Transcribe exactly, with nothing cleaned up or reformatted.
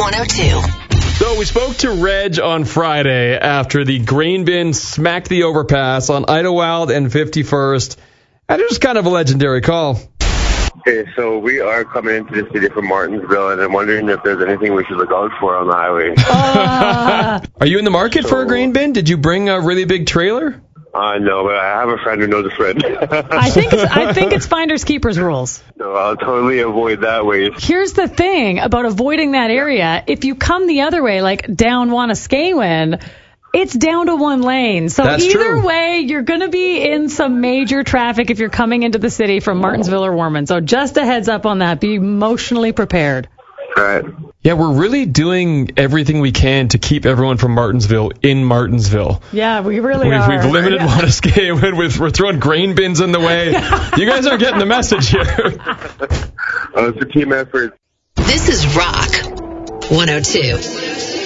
one oh two. So we spoke to Reg on Friday after the grain bin smacked the overpass on Idlewild and fifty-first. And it was kind of a legendary call. Okay, so we are coming into the city from Martinsville, and I'm wondering if there's anything we should look out for on the highway. Uh, Are you in the market so, for a grain bin? Did you bring a really big trailer? Uh, no, but I have a friend who knows a friend. I think it's, I think it's finders keepers rules. No, I'll totally avoid that way. Here's the thing about avoiding that area. If you come the other way, like down Wanuskewin, it's down to one lane. So That's either true. way, you're going to be in some major traffic if you're coming into the city from Martinsville or Warman. So just a heads up on that. Be emotionally prepared. All right. Yeah, we're really doing everything we can to keep everyone from Martinsville in Martinsville. Yeah, we really we've, are. We've limited yeah. Wanuskewin. We're, we're throwing grain bins in the way. You guys aren't getting the message here. Oh, it's a team effort. This is Rock one oh two.